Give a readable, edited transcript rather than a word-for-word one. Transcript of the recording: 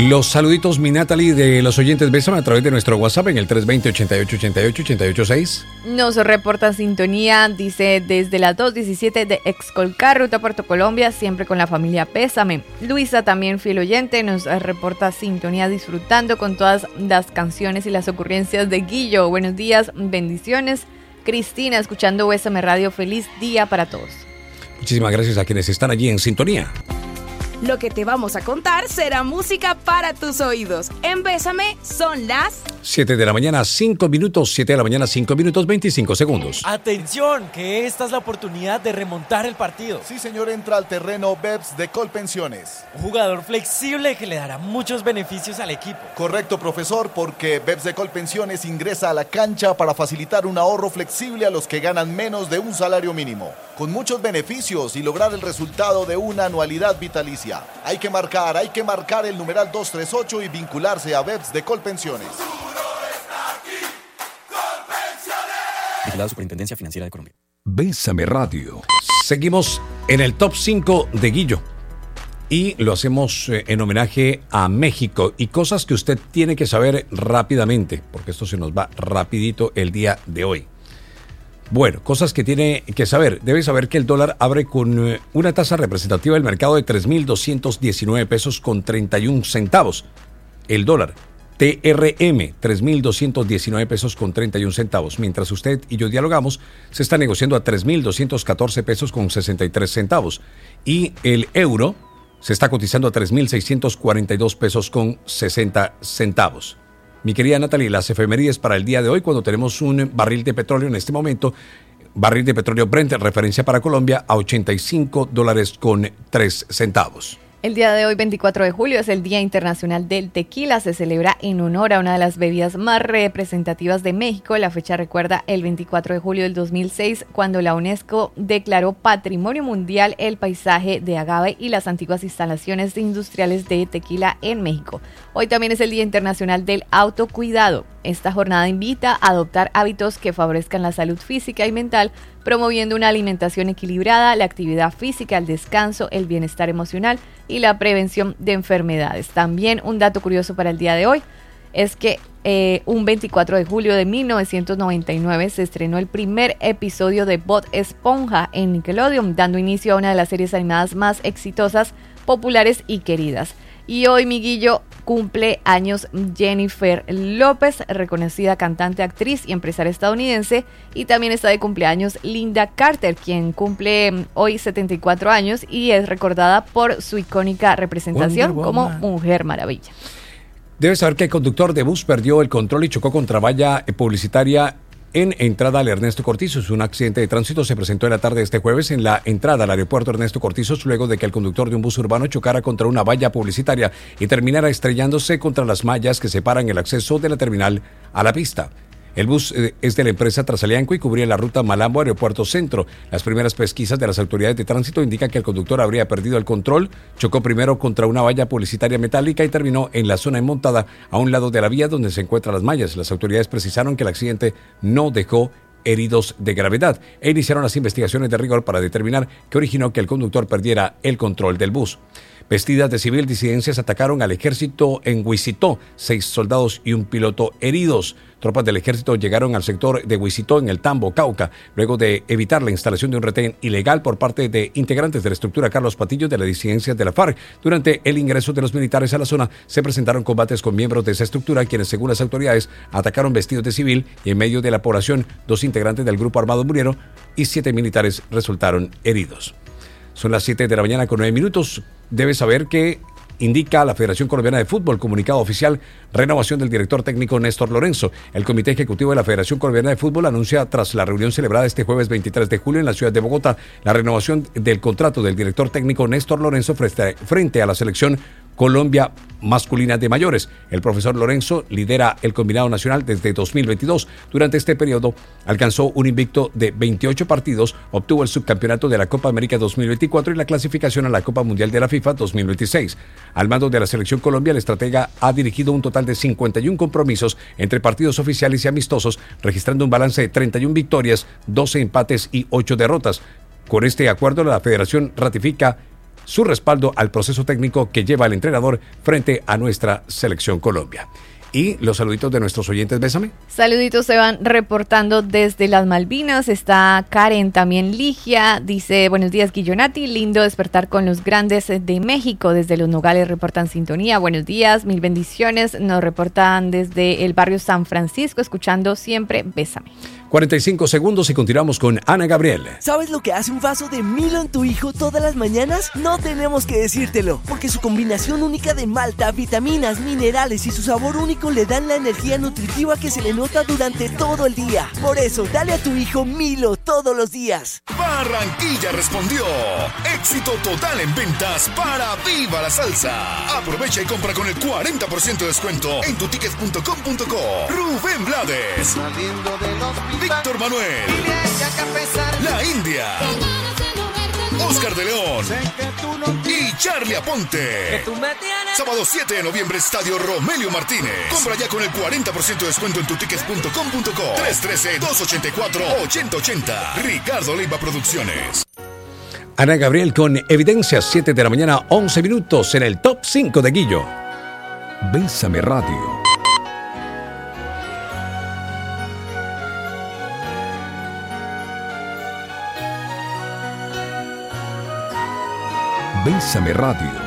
Los saluditos, mi Natalie, de los oyentes Bésame a través de nuestro WhatsApp en el 320-8888-886. Nos reporta sintonía, dice desde la 217 de Excolcar, ruta Puerto Colombia, siempre con la familia Bésame. Luisa, también fiel oyente, nos reporta sintonía disfrutando con todas las canciones y las ocurrencias de Guillo. Buenos días, bendiciones. Cristina, escuchando Bésame Radio, feliz día para todos. Muchísimas gracias a quienes están allí en sintonía. Lo que te vamos a contar será música para tus oídos. En Bésame son las 7 de la mañana, 5 minutos, 7 de la mañana, 5 minutos, 25 segundos. Atención, que esta es la oportunidad de remontar el partido. Sí, señor, entra al terreno BEPS de Colpensiones. Un jugador flexible que le dará muchos beneficios al equipo. Correcto, profesor, porque BEPS de Colpensiones ingresa a la cancha para facilitar un ahorro flexible a los que ganan menos de un salario mínimo, con muchos beneficios y lograr el resultado de una anualidad vitalicia. Hay que marcar el numeral 238 y vincularse a BEPS de Colpensiones. La Superintendencia Financiera de Colombia. Bésame Radio. Seguimos en el top 5 de Guillo y lo hacemos en homenaje a México y cosas que usted tiene que saber rápidamente, porque esto se nos va rapidito el día de hoy. Bueno, cosas que tiene que saber. Debe saber que el dólar abre con una tasa representativa del mercado de 3.219 pesos con 31 centavos. El dólar TRM, 3.219 pesos con 31 centavos. Mientras usted y yo dialogamos, se está negociando a 3.214 pesos con 63 centavos. Y el euro se está cotizando a 3.642 pesos con 60 centavos. Mi querida Natalie, las efemérides para el día de hoy, cuando tenemos un barril de petróleo en este momento, barril de petróleo Brent, referencia para Colombia, a $85 con 3 centavos. El día de hoy, 24 de julio, es el Día Internacional del Tequila. Se celebra en honor a una de las bebidas más representativas de México. La fecha recuerda el 24 de julio del 2006, cuando la UNESCO declaró Patrimonio Mundial el paisaje de agave y las antiguas instalaciones industriales de tequila en México. Hoy también es el Día Internacional del Autocuidado. Esta jornada invita a adoptar hábitos que favorezcan la salud física y mental, promoviendo una alimentación equilibrada, la actividad física, el descanso, el bienestar emocional y la prevención de enfermedades. También un dato curioso para el día de hoy es que un 24 de julio de 1999 se estrenó el primer episodio de Bob Esponja en Nickelodeon, dando inicio a una de las series animadas más exitosas, populares y queridas. Y hoy, mi Guillo, cumple años Jennifer López, reconocida cantante, actriz y empresaria estadounidense. Y también está de cumpleaños Linda Carter, quien cumple hoy 74 años y es recordada por su icónica representación como Mujer Maravilla. Debe saber que el conductor de bus perdió el control y chocó contra valla publicitaria en entrada al Ernesto Cortizos. Un accidente de tránsito se presentó en la tarde de este jueves en la entrada al aeropuerto Ernesto Cortizos, luego de que el conductor de un bus urbano chocara contra una valla publicitaria y terminara estrellándose contra las mallas que separan el acceso de la terminal a la pista. El bus es de la empresa Transalianco y cubría la ruta Malambo Aeropuerto Centro. Las primeras pesquisas de las autoridades de tránsito indican que el conductor habría perdido el control, chocó primero contra una valla publicitaria metálica y terminó en la zona enmontada a un lado de la vía donde se encuentran las mallas. Las autoridades precisaron que el accidente no dejó heridos de gravedad e iniciaron las investigaciones de rigor para determinar qué originó que el conductor perdiera el control del bus. Vestidas de civil, disidencias atacaron al ejército en Huicitó, 6 soldados y un piloto heridos. Tropas del ejército llegaron al sector de Huicitó en el Tambo, Cauca, luego de evitar la instalación de un retén ilegal por parte de integrantes de la estructura Carlos Patillo de las disidencias de la FARC. Durante el ingreso de los militares a la zona, se presentaron combates con miembros de esa estructura, quienes, según las autoridades, atacaron vestidos de civil y en medio de la población, 2 integrantes del grupo armado murieron y 7 militares resultaron heridos. Son las 7 de la mañana con 9 minutos. Debe saber que indica la Federación Colombiana de Fútbol, comunicado oficial, renovación del director técnico Néstor Lorenzo. El Comité Ejecutivo de la Federación Colombiana de Fútbol anuncia, tras la reunión celebrada este jueves 23 de julio en la ciudad de Bogotá, la renovación del contrato del director técnico Néstor Lorenzo frente a la selección Colombia masculina de mayores. El profesor Lorenzo lidera el combinado nacional desde 2022. Durante este periodo alcanzó un invicto de 28 partidos, obtuvo el subcampeonato de la Copa América 2024 y la clasificación a la Copa Mundial de la FIFA 2026. Al mando de la selección Colombia, el estratega ha dirigido un total de 51 compromisos entre partidos oficiales y amistosos, registrando un balance de 31 victorias, 12 empates y 8 derrotas. Con este acuerdo, la federación ratifica su respaldo al proceso técnico que lleva el entrenador frente a nuestra selección Colombia. Y los saluditos de nuestros oyentes, bésame. Saluditos se van reportando desde las Malvinas. Está Karen, también Ligia. Dice, buenos días, Guillonati. Lindo despertar con los grandes de México. Desde Los Nogales reportan sintonía. Buenos días, mil bendiciones. Nos reportan desde el barrio San Francisco, escuchando siempre Bésame. 45 segundos y continuamos con Ana Gabriel. ¿Sabes lo que hace un vaso de Milo en tu hijo todas las mañanas? No tenemos que decírtelo, porque su combinación única de malta, vitaminas, minerales y su sabor único le dan la energía nutritiva que se le nota durante todo el día. Por eso, dale a tu hijo Milo todos los días. Barranquilla respondió. Éxito total en ventas para Viva la Salsa. Aprovecha y compra con el 40% de descuento en tutickets.com.co. Rubén Blades, Víctor Manuel, La India, Oscar de León y Charlie Aponte. Sábado 7 de noviembre, Estadio Romelio Martínez. Compra ya con el 40% de descuento en tutickets.com.co. 313-284-8080. Ricardo Leiva Producciones. Ana Gabriel con Evidencias, 7 de la mañana, 11 minutos en el Top 5 de Guillo. Bésame Radio. Bésame Radio.